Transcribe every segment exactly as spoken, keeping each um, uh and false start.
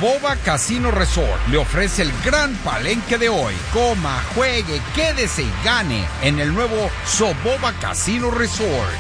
Soboba Casino Resort le ofrece el gran palenque de hoy. Coma, juegue, quédese y gane en el nuevo Soboba Casino Resort.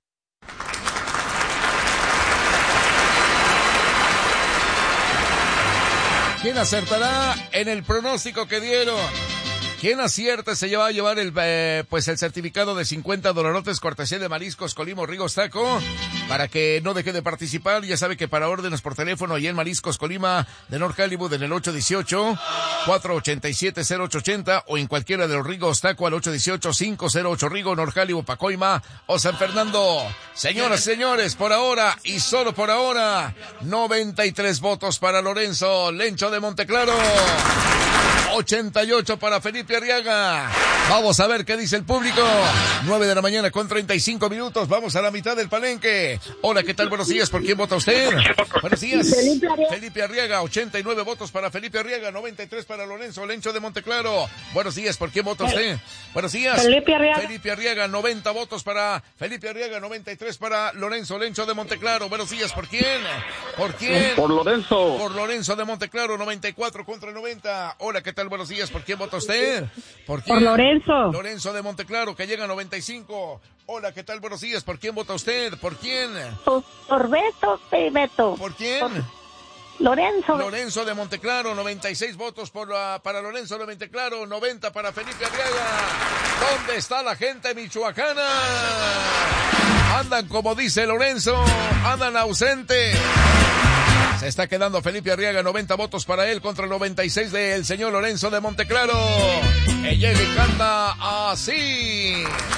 ¿Quién acertará en el pronóstico que dieron? ¿Quién acierte se va a llevar el, eh, pues el certificado de cincuenta dolarotes cortesía de Mariscos Colima Rigos Taco? Para que no deje de participar, ya sabe que para órdenes por teléfono y en Mariscos Colima de North Hollywood en el ocho uno ocho, cuatro ocho siete, cero ocho ocho cero o en cualquiera de los Rigos Taco al ocho uno ocho, cinco cero ocho Rigo, North Hollywood, Pacoima o San Fernando. Señoras y señores, por ahora y solo por ahora, noventa y tres votos para Lorenzo Lencho de Monteclaro. ochenta y ocho para Felipe Arriaga. Vamos a ver qué dice el público. nueve de la mañana con treinta y cinco minutos. Vamos a la mitad del palenque. Hola, ¿qué tal? Buenos días. ¿Por quién vota usted? Buenos días. Felipe Arriaga. Felipe Arriaga. ochenta y nueve votos para Felipe Arriaga. noventa y tres para Lorenzo Lencho de Monteclaro. Buenos días. ¿Por quién vota usted? Buenos días. Felipe Arriaga. Felipe Arriaga. noventa votos para Felipe Arriaga. noventa y tres para Lorenzo Lencho de Monteclaro. Buenos días. ¿Por quién? ¿Por quién? Por Lorenzo. Por Lorenzo de Monteclaro. noventa y cuatro contra noventa. Hola, ¿qué tal? Buenos días. ¿Por quién vota usted? ¿Por quién? Por Lorenzo. Lorenzo de Monteclaro, que llega a noventa y cinco. Hola, ¿qué tal? Buenos días. ¿Por quién vota usted? ¿Por quién? Por, por Beto, sí, Beto. ¿Por quién? Por Lorenzo. Lorenzo de Monteclaro, noventa y seis votos por la, para Lorenzo de Monteclaro, noventa para Felipe Arriaga. ¿Dónde está la gente michoacana? Andan como dice Lorenzo, andan ausentes. Se está quedando Felipe Arriaga, noventa votos para él contra noventa y seis del señor Lorenzo de Monteclaro. Que llega y canta así.